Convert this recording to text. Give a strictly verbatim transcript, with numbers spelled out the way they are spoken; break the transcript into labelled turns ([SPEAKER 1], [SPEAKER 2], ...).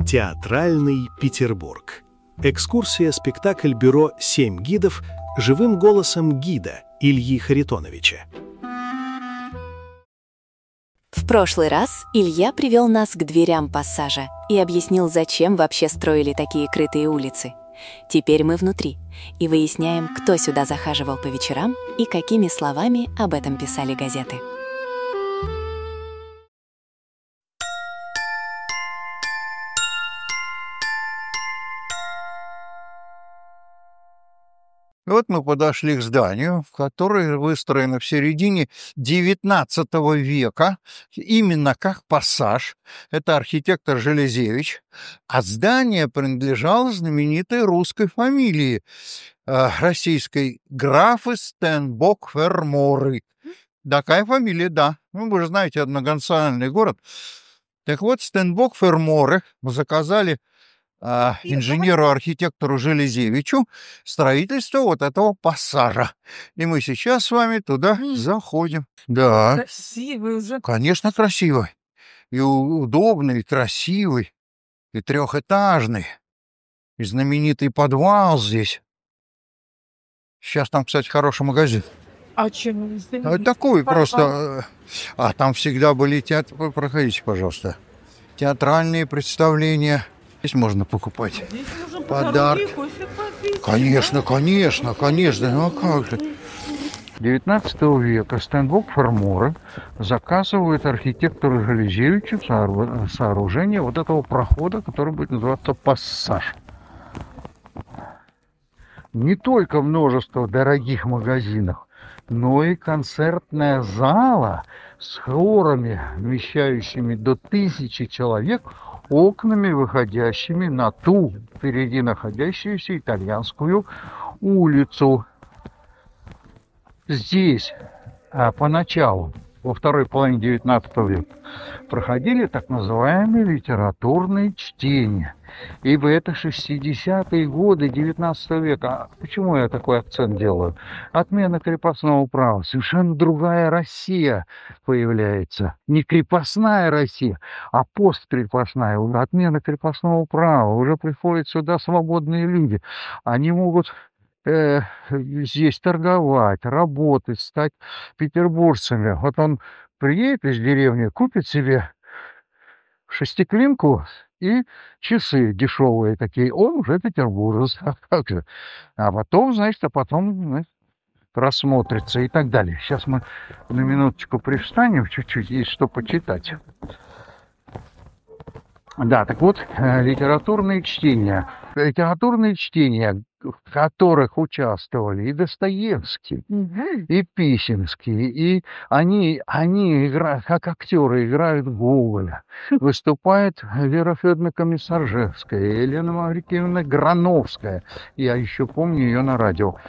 [SPEAKER 1] Театральный Петербург. Экскурсия-спектакль бюро «Семь гидов» живым голосом гида Ильи Харитоновича.
[SPEAKER 2] В прошлый раз Илья привел нас к дверям пассажа и объяснил, зачем вообще строили такие крытые улицы. Теперь мы внутри и выясняем, кто сюда захаживал по вечерам и какими словами об этом писали газеты.
[SPEAKER 3] Вот мы подошли к зданию, которое выстроено в середине девятнадцатого века, именно как пассаж. Это архитектор Железевич. А здание принадлежало знаменитой русской фамилии, э, российской, графы Стенбок-Ферморы. Такая фамилия, да. Ну, вы же знаете, однонациональный город. Так вот, Стенбок-Ферморы заказали а, инженеру-архитектору Железевичу строительство вот этого пассажа. И мы сейчас с вами туда заходим. Да.
[SPEAKER 4] Красивый уже.
[SPEAKER 3] Конечно, красивый. И у- удобный, и красивый, и трехэтажный. И знаменитый подвал здесь. Сейчас там, кстати, хороший магазин.
[SPEAKER 4] А чем он
[SPEAKER 3] А
[SPEAKER 4] знаменит?
[SPEAKER 3] такой
[SPEAKER 4] Подвал.
[SPEAKER 3] просто... э, А там всегда были театры... Проходите, пожалуйста. Театральные представления. Здесь можно покупать.
[SPEAKER 4] Здесь можно по
[SPEAKER 3] Подарки.
[SPEAKER 4] дороге кофе попить.
[SPEAKER 3] Конечно, конечно, конечно. Ну а как же? девятнадцатого века Стенбок-Ферморы заказывают архитектору Железевичу соору- сооружение вот этого прохода, который будет называться пассаж. Не только множество дорогих магазинов, но и концертная зала с хорами, вмещающими до тысячи человек, окнами, выходящими на ту впереди находящуюся итальянскую улицу. Здесь а, поначалу, во второй половине девятнадцатого века, проходили так называемые литературные чтения. Ибо это шестидесятые годы девятнадцатого века. А почему я такой акцент делаю? Отмена крепостного права. Совершенно другая Россия появляется. Не крепостная Россия, а посткрепостная. Уже отмена крепостного права. Уже приходят сюда свободные люди. Они могут э, здесь торговать, работать, стать петербуржцами. Вот он приедет из деревни, купит себе шестиклинку и часы дешевые такие. Он уже петербуржец. А как же? А потом, значит, а потом, значит, рассмотрится и так далее. Сейчас мы на минуточку привстанем, чуть-чуть есть что почитать. Да, так вот, э, литературные чтения. Литературные чтения, в которых участвовали и Достоевский, и Писемский, и они, они игра, как актеры играют Гоголя. Выступает Вера Федоровна Комиссаржевская, Елена Маврикиевна Грановская. Я еще помню ее на радио.